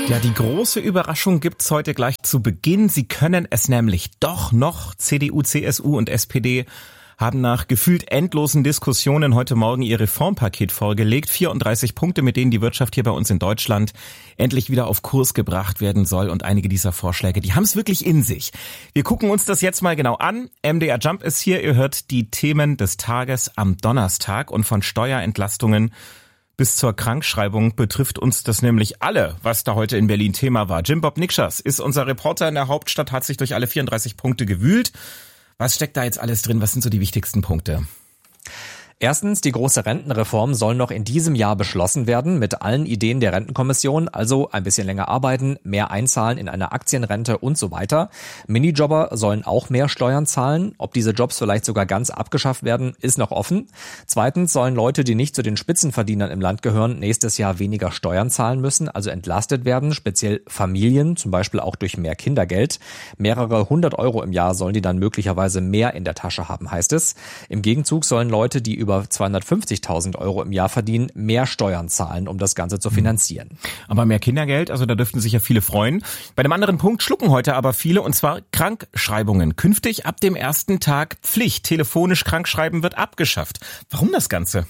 Ja, die große Überraschung gibt's heute gleich zu Beginn. Sie können es nämlich doch noch. CDU, CSU und SPD haben nach gefühlt endlosen Diskussionen heute Morgen ihr Reformpaket vorgelegt. 34 Punkte, mit denen die Wirtschaft hier bei uns in Deutschland endlich wieder auf Kurs gebracht werden soll. Und einige dieser Vorschläge, die haben es wirklich in sich. Wir gucken uns das jetzt mal genau an. MDR Jump ist hier. Ihr hört die Themen des Tages am Donnerstag. Und von Steuerentlastungen bis zur Krankschreibung betrifft uns das nämlich alle, was da heute in Berlin Thema war. Jim-Bob Nikschas ist unser Reporter in der Hauptstadt, hat sich durch alle 34 Punkte gewühlt. Was steckt da jetzt alles drin? Was sind so die wichtigsten Punkte? Erstens, die große Rentenreform soll noch in diesem Jahr beschlossen werden mit allen Ideen der Rentenkommission, also ein bisschen länger arbeiten, mehr einzahlen in eine Aktienrente und so weiter. Minijobber sollen auch mehr Steuern zahlen. Ob diese Jobs vielleicht sogar ganz abgeschafft werden, ist noch offen. Zweitens sollen Leute, die nicht zu den Spitzenverdienern im Land gehören, nächstes Jahr weniger Steuern zahlen müssen, also entlastet werden, speziell Familien, zum Beispiel auch durch mehr Kindergeld. Mehrere 100 € im Jahr sollen die dann möglicherweise mehr in der Tasche haben, heißt es. Im Gegenzug sollen Leute, die über 250.000 € im Jahr verdienen, mehr Steuern zahlen, um das Ganze zu finanzieren. Aber mehr Kindergeld, also da dürften sich ja viele freuen. Bei einem anderen Punkt schlucken heute aber viele, und zwar Krankschreibungen. Künftig ab dem ersten Tag Pflicht. Telefonisch Krankschreiben wird abgeschafft. Warum das Ganze?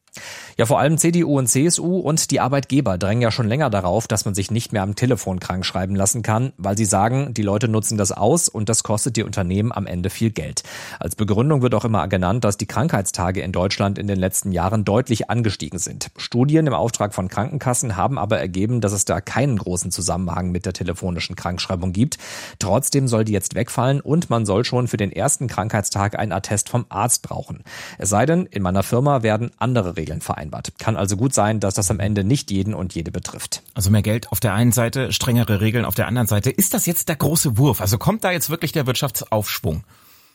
Ja, vor allem CDU und CSU und die Arbeitgeber drängen ja schon länger darauf, dass man sich nicht mehr am Telefon krank schreiben lassen kann, weil sie sagen, die Leute nutzen das aus und das kostet die Unternehmen am Ende viel Geld. Als Begründung wird auch immer genannt, dass die Krankheitstage in Deutschland in den letzten Jahren deutlich angestiegen sind. Studien im Auftrag von Krankenkassen haben aber ergeben, dass es da keinen großen Zusammenhang mit der telefonischen Krankschreibung gibt. Trotzdem soll die jetzt wegfallen und man soll schon für den ersten Krankheitstag einen Attest vom Arzt brauchen. Es sei denn, in meiner Firma werden andere Regeln vereinbart. Kann also gut sein, dass das am Ende nicht jeden und jede betrifft. Also mehr Geld auf der einen Seite, strengere Regeln auf der anderen Seite. Ist das jetzt der große Wurf? Also kommt da jetzt wirklich der Wirtschaftsaufschwung?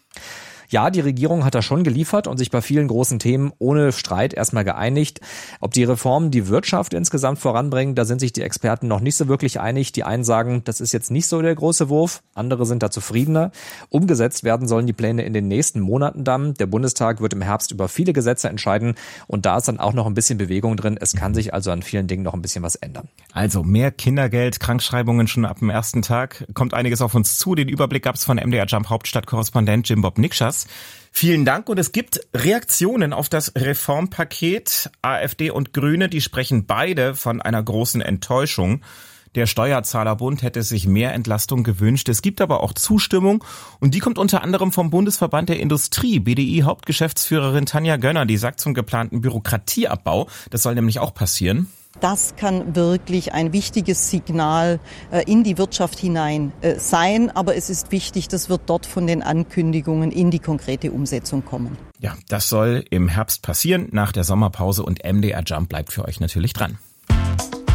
Ja, die Regierung hat da schon geliefert und sich bei vielen großen Themen ohne Streit erstmal geeinigt. Ob die Reformen die Wirtschaft insgesamt voranbringen, da sind sich die Experten noch nicht so wirklich einig. Die einen sagen, das ist jetzt nicht so der große Wurf, andere sind da zufriedener. Umgesetzt werden sollen die Pläne in den nächsten Monaten dann. Der Bundestag wird im Herbst über viele Gesetze entscheiden und da ist dann auch noch ein bisschen Bewegung drin. Es kann sich also an vielen Dingen noch ein bisschen was ändern. Also mehr Kindergeld, Krankschreibungen schon ab dem ersten Tag. Kommt einiges auf uns zu. Den Überblick gab's von MDR Jump Hauptstadtkorrespondent Jim-Bob Nikschas. Vielen Dank, und es gibt Reaktionen auf das Reformpaket. AfD und Grüne, die sprechen beide von einer großen Enttäuschung. Der Steuerzahlerbund hätte sich mehr Entlastung gewünscht. Es gibt aber auch Zustimmung, und die kommt unter anderem vom Bundesverband der Industrie. BDI-Hauptgeschäftsführerin Tanja Gönner, die sagt zum geplanten Bürokratieabbau, das soll nämlich auch passieren. Das kann wirklich ein wichtiges Signal in die Wirtschaft hinein sein. Aber es ist wichtig, das wird dort von den Ankündigungen in die konkrete Umsetzung kommen. Ja, das soll im Herbst passieren, nach der Sommerpause, und MDR Jump bleibt für euch natürlich dran.